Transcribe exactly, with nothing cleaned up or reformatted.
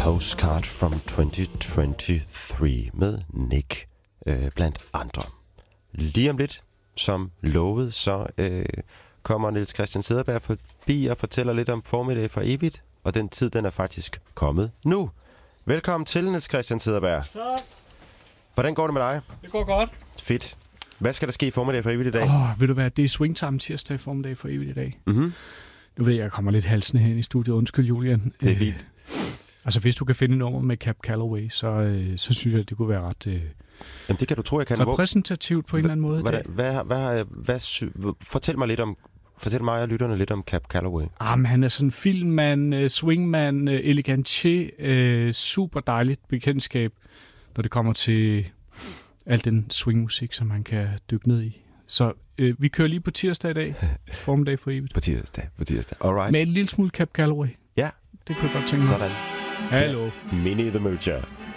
Postcard from tyve tyve-tre med Nick øh, blandt andre. Lige om lidt, som lovet, så øh, kommer Niels Christian Cederberg forbi og fortæller lidt om Formiddag for evigt, og den tid, den er faktisk kommet nu. Velkommen til, Niels Christian Cederberg. Tak. Hvordan går det med dig? Det går godt. Fedt. Hvad skal der ske i Formiddag for evigt i dag? Åh, oh, ved du hvad, det er swingtime tirsdag i Formiddag for evigt i dag. Mm-hmm. Nu ved jeg, jeg kommer lidt halsende hen i studiet. Undskyld, Julian. Det er fint. Altså, hvis du kan finde et nummer med Cab Calloway, så, øh, så synes jeg, at det kunne være ret øh, Jamen, det kan du tro, jeg kan. repræsentativt på en eller anden måde. Hvad, hvad, hvad, hvad, hvad, sy- fortæl mig lidt om, fortæl mig og lytterne lidt om Cab Calloway. Ah, men han er sådan en filmmand, øh, swingmand, øh, elegantier, øh, super dejligt bekendtskab, når det kommer til al den swingmusik, som man kan dykke ned i. Så øh, vi kører lige på tirsdag i dag. Formiddag for evigt. På tirsdag, på tirsdag. Alright. Med en lille smule Cab Calloway. Ja. Det kunne jeg godt tænke mig. Sådan. Hallo. Minnie the Moocher.